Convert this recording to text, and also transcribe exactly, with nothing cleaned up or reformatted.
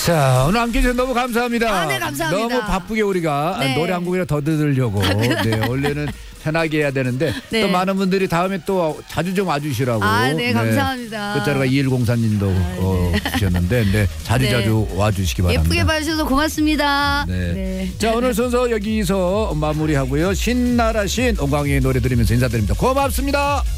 자, 오늘 함께 해주셔서 너무 감사합니다. 아, 네, 감사합니다. 너무 바쁘게 우리가 네. 노래 한 곡이라 더 들으려고. 네, 원래는 편하게 해야 되는데 네. 또 많은 분들이 다음에 또 자주 좀 와주시라고. 아, 네, 감사합니다. 끝자루가 이일공사님도 아, 어, 네. 주셨는데 네, 자주 네. 자주 와주시기 바랍니다. 예쁘게 봐주셔서 고맙습니다. 네. 네. 자, 오늘 순서 여기서 마무리하고요. 신나라 신 온광의 노래 들으면서 인사드립니다. 고맙습니다.